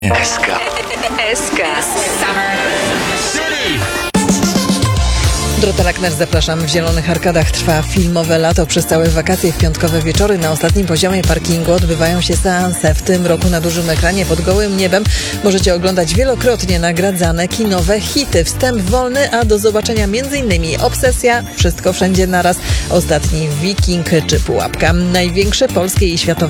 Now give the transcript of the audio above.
SK. Dorota Lackner, zapraszam. W Zielonych Arkadach trwa filmowe lato. Przez całe wakacje w piątkowe wieczory na ostatnim poziomie parkingu odbywają się seanse. W tym roku na dużym ekranie pod gołym niebem możecie oglądać wielokrotnie nagradzane kinowe hity. Wstęp wolny, a do zobaczenia m.in. Obsesja, Wszystko wszędzie naraz, Ostatni Wiking czy Pułapka. Największe polskie i światowe